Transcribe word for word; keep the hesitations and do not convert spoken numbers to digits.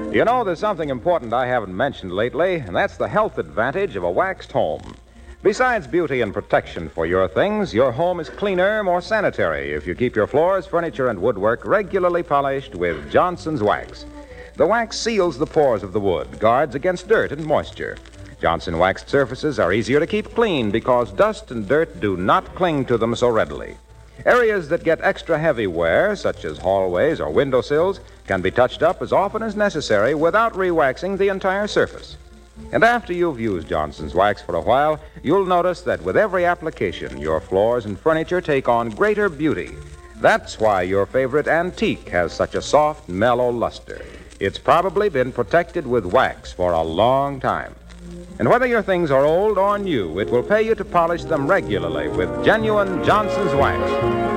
You know, there's something important I haven't mentioned lately, and that's the health advantage of a waxed home. Besides beauty and protection for your things, your home is cleaner, more sanitary if you keep your floors, furniture, and woodwork regularly polished with Johnson's Wax. The wax seals the pores of the wood, guards against dirt and moisture. Johnson waxed surfaces are easier to keep clean because dust and dirt do not cling to them so readily. Areas that get extra heavy wear, such as hallways or windowsills, can be touched up as often as necessary without re-waxing the entire surface. And after you've used Johnson's Wax for a while, you'll notice that with every application, your floors and furniture take on greater beauty. That's why your favorite antique has such a soft, mellow luster. It's probably been protected with wax for a long time. And whether your things are old or new, it will pay you to polish them regularly with genuine Johnson's Wax.